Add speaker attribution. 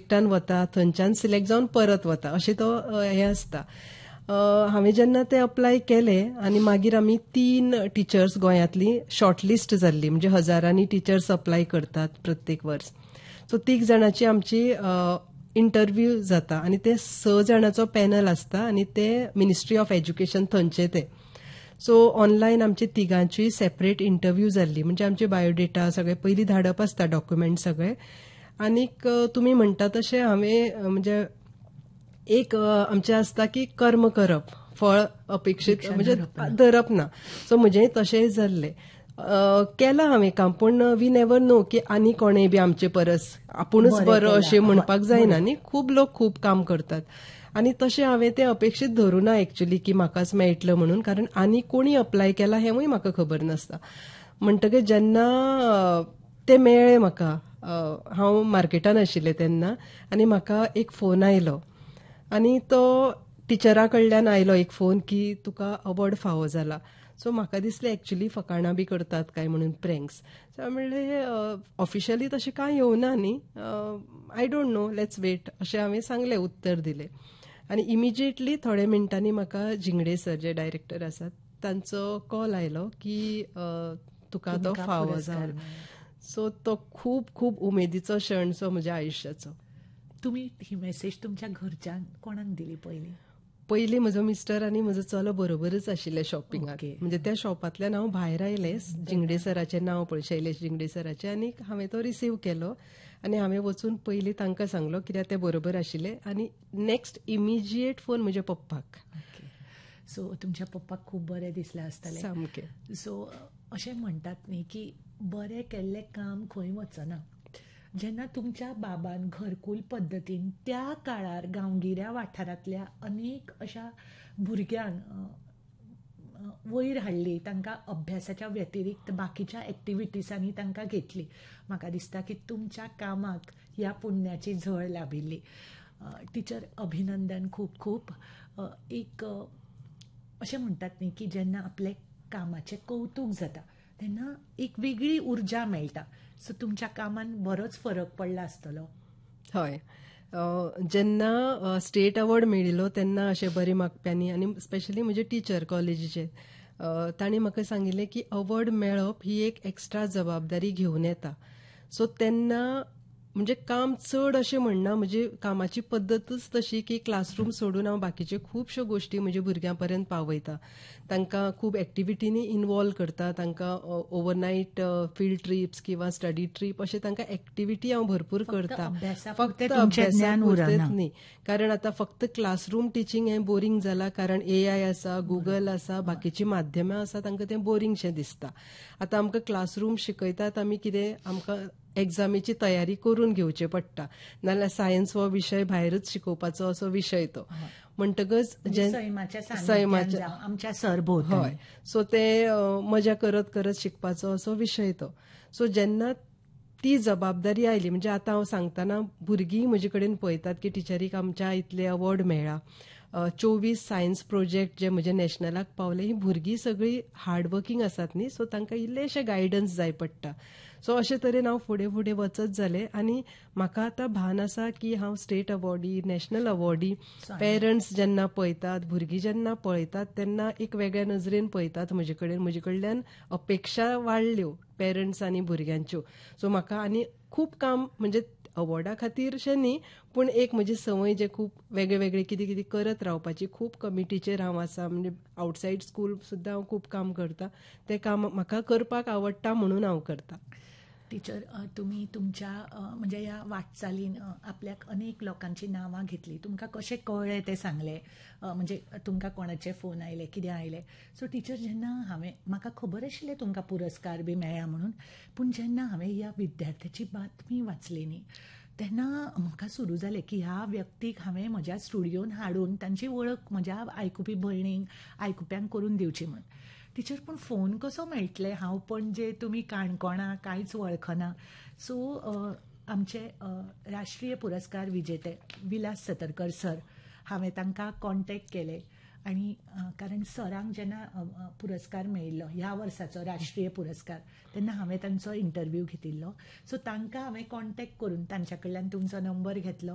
Speaker 1: डिस्ट्रिक्टान वता, थंयच्यान सिलेक्ट जावन परत वता, अशें तो हें आसता. हांवें जेन्ना तें अप्लाय केलें आनी मागीर आमी 3 टिचर्स गोंयांतली शॉर्टलिस्ट जाल्ली, म्हणजे हजारांनी टिचर्स अप्लाय करतात प्रत्येक वर्स. सो 3 जाणांची आमची इंटरव्यू जाता आनी ते 6 जाणांचो पॅनल आसता आनी ते मिनिस्ट्री ऑफ एज्युकेशन थंयचे ते. सो ऑनलायन आमचे तिगांची सेपरेट इंटरव्यू जाल्ली, म्हणजे आमचे बायोडेटा सगळे पयलीं धाडप आसता, डॉक्युमेंट सगळे. आनीक तुमी म्हणटा तशें हांवें म्हणजे एक आमचें आसता की कर्म करप, फळ अपेक्षीत म्हणजे धरप ना. सो म्हजेंय तशेंच जाल्लें. केलां हांवें काम, पूण वी नेवर नो की आनी कोणेय बी आमचे परस आपुणूच बरो अशें म्हणपाक जायना न्ही. खूब लोक खूब काम करतात आनी तशें हांवें तें अपेक्षीत धरूं ना एक्चुली की म्हाकाच मेळटलें म्हणून, कारण आनी कोणी अप्लाय केला हेंवूय म्हाका खबर नासता. म्हणटकीर जेन्ना ते मेळ्ळे म्हाका, हांव मार्केटान आशिल्लें तेन्ना, आनी म्हाका एक फोन आयलो आनी तो टिचरा कडल्यान आयलो एक फोन की तुका अवॉर्ड फावो जाला. सो म्हाका दिसलें एक्चुली फकाणां बी करतात काय म्हणून, प्रँक्स. सो हांवें म्हणलें ऑफिशियली तशें कांय येवना न्ही, I don't know, let's weight अशें हांवें सांगलें, उत्तर दिलें. आनी इमिजिएटली थोड्या मिनटांनी म्हाका जिंगडे सर जे डायरेक्टर आसात तांचो कॉल आयलो की तुका तो फावो जाला. सो तो खूब खूब उमेदीचो क्षण सो म्हज्या आयुश्याचो.
Speaker 2: तुमी ही मेसेज तुमच्या घरच्यांक कोणाक दिली
Speaker 1: पयलीं म्हजो मिस्टर आनी म्हजो चलो बरोबरच आशिल्ले शॉपिंगाक. म्हणजे त्या शॉपांतल्यान हांव भायर आयलें, जिंगडे सराचें नांव पळय, शैलेश जिंगडे सराचें, आनी हांवें तो रिसीव केलो आनी हांवें वचून पयलीं तांकां सांगलो कित्याक ते बरोबर आशिल्ले. आनी नेक्स्ट इमिजिएट फोन म्हज्या पप्पाक.
Speaker 2: सो तुमच्या पप्पाक खूब बरें दिसलें आसतलें.
Speaker 1: सामकें.
Speaker 2: सो अशें म्हणटात न्ही की बरें केल्लें काम खंय वचना. जेन्ना तुमच्या बाबान घरकुल पद्दतीन त्या काळार गांवगिऱ्या वाठारांतल्या अनेक अशा भुरग्यांक वयर हाडली, तांकां अभ्यासाच्या व्यतिरिक्त बाकीच्या एक्टिविटीजांनी तांकां घेतली, म्हाका दिसता की तुमच्या कामाक ह्या पुण्याची झळ लाभिल्ली. टिचर अभिनंदन खूब खूब. एक अशें म्हणटात न्ही की जेन्ना आपले कामाचें कौतूक जाता तेन्ना एक वेगळी उर्जा मेळटा. सो तुमच्या कामान बरोच फरक पडला आसतलो.
Speaker 1: हय, जेन्ना स्टेट अवॉर्ड मेळिल्लो तेन्ना अशें बरे मागप्यांनी आनी स्पेशली म्हजे टीचर कॉलेजीचे तांणी म्हाका सांगिल्लें की अवॉर्ड मेळप ही एक एक्स्ट्रा जबाबदारी घेवन येता. सो तेन्ना म्हणजे काम चड अशें म्हणना, म्हणजे कामाची पद्दतूच तशी की क्लासरूम सोडून हांव बाकीच्यो खुबश्यो गोश्टी म्हज्या भुरग्यां पर्यंत पावयता. तांकां खूब एक्टिविटीनी इन्वॉल्व करता, तांकां ओवरनायट फील्ड ट्रिप्स किंवा स्टडी ट्रीप अशें तांकां एक्टिविटी हांव भरपूर करता. फक्त अभ्यासाक पुरतेंच न्ही, कारण आतां फक्त क्लासरूम टिचींग हें बोरींग जालां, कारण AI आसा, गुगल आसा, बाकीची माध्यमां आसा, तांकां तें बोरींगशें दिसता. आतां आमकां क्लासरूम शिकयतात आमी कितें, आमकां एग्जामीची तयारी करून घेवचें पडटा, नाजाल्यार सायन्स हो विशय भायरच शिकोवपाचो असो विशय तो. म्हणटकच
Speaker 2: आमच्या सरभोंवतणी,
Speaker 1: हय, सो ते मजा करत करत शिकपाचो असो विशय तो. सो जेन्ना ती जबाबदारी आयली, म्हणजे आतां हांव सांगतना भुरगीं म्हजे कडेन पळयतात की टिचरीक आमच्या इतले अवॉर्ड मेळ्ळा. 24 सायन्स प्रोजेक्ट जे म्हजे नॅशनलाक पावले, ही भुरगीं सगळीं हार्डवर्कींग आसात न्ही, सो तांकां इल्लेशें गायडन्स जाय पडटा. सो अशे तरेन हांव फुडें फुडें वचत जालें आनी म्हाका आतां भान आसा की हांव state awardee, national awardee, parents जेन्ना पळयतात, भुरगीं जेन्ना पळयतात तेन्ना एक वेगळ्या नजरेन पळयतात म्हजे कडल्यान अपेक्षा वाडल्यो पेरंट्स आनी भुरग्यांच्यो. सो म्हाका आनी खूब काम, म्हणजे अवॉर्डा खातीर अशें न्ही, पूण एक म्हजी संवय जे खूब वेगळे वेगळे कितें कितें करत रावपाची, खूब कमिटीचेर हांव आसा, म्हणजे आवटसायड स्कूल सुद्दां हांव खूब काम करता. तें काम म्हाका करपाक आवडटा म्हणून हांव करता.
Speaker 2: टिचर, तुमी तुमच्या म्हणजे ह्या वाटचालीन आपल्याक अनेक लोकांची नांवां घेतली. तुमकां कशें कळ्ळें तें सांगलें, म्हणजे तुमकां कोणाचे फोन आयले, कितें आयलें. सो टिचर, जेन्ना म्हाका खबर आशिल्लें तुमकां पुरस्कार बी मेळ्ळा म्हणून, पूण जेन्ना हांवें ह्या विद्यार्थ्याची बातमी वाचली न्ही, तेन्ना म्हाका सुरू जालें की ह्या व्यक्तीक हांवें म्हज्या स्टुडियोन हाडून तांची वळख म्हज्या आयकुपी भयणींक, आयकुप्यांक करून दिवची म्हण. टिचर, पूण फोन कसो मेळटले? हांव पणजे, तुमी काणकोणा, कांयच वळखना. सो आमचे राष्ट्रीय पुरस्कार विजेते विलास सतरकर सर, हांवें तांकां कॉन्टेक्ट केले आनी कारण सरांक जेन्ना पुरस्कार मेळिल्लो ह्या वर्साचो राष्ट्रीय पुरस्कार, तेन्ना हांवें तांचो इंटरव्यू घेतिल्लो. सो तांकां हांवें कॉन्टेक्ट करून तांच्या कडल्यान तुमचो नंबर घेतलो